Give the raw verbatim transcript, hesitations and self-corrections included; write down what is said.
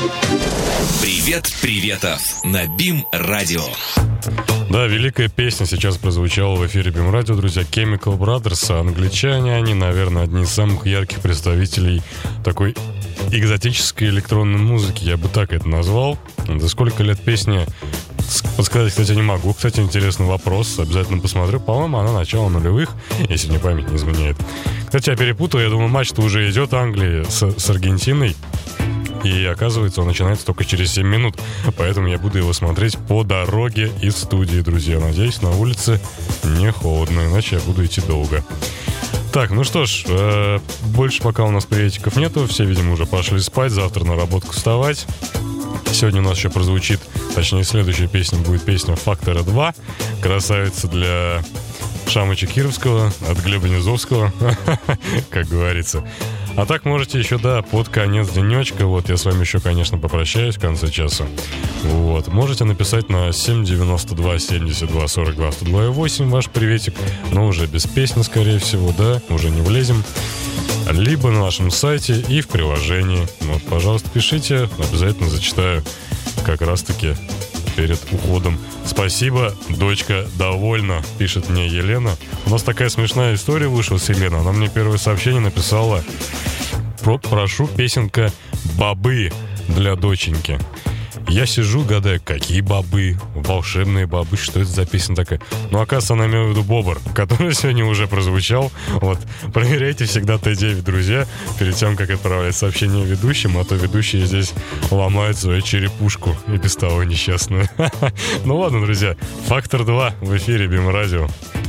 Привет, приветов на БИМ-радио. Да, великая песня сейчас прозвучала в эфире БИМ-радио, друзья. Chemical Brothers, англичане, они, наверное, одни из самых ярких представителей такой экзотической электронной музыки, я бы так это назвал. За сколько лет песня, подсказать, кстати, не могу. Кстати, интересный вопрос, обязательно посмотрю. По-моему, она начала нулевых, если мне память не изменяет. Кстати, я перепутал, я думаю, матч-то уже идет Англии с, с Аргентиной. И оказывается, он начинается только через семь минут. Поэтому я буду его смотреть по дороге из студии, друзья. Надеюсь, на улице не холодно, иначе я буду идти долго. Так, ну что ж, э, больше пока у нас приветиков нету. Все, видимо, уже пошли спать, завтра на работу вставать. Сегодня у нас еще прозвучит, точнее, следующая песня будет песня «Фактора два». Красавица для Шамыча Кировского, от Глеба Низовского, как говорится. А так можете еще, да, под конец денечка, вот я с вами еще, конечно, попрощаюсь в конце часа. Вот, можете написать на семь девяносто два семьдесят два сорок два сто два восемь ваш приветик, но уже без песни, скорее всего, да, уже не влезем. Либо на нашем сайте и в приложении. Вот, пожалуйста, пишите, обязательно зачитаю как раз-таки перед уходом. Спасибо, дочка довольна, пишет мне Елена. У нас такая смешная история вышла с Еленой. Она мне первое сообщение написала: Про, прошу, песенка «Бобы» для доченьки. Я сижу, гадаю, какие бобы, волшебные бобы, что это за песня такая? Ну, оказывается, она имела в виду «Бобр», который сегодня уже прозвучал. Вот, проверяйте всегда Т девять, друзья, перед тем, как отправлять сообщение ведущим, а то ведущие здесь ломают свою черепушку и без того несчастную. Ну ладно, друзья, «Фактор два» в эфире БИМ-радио.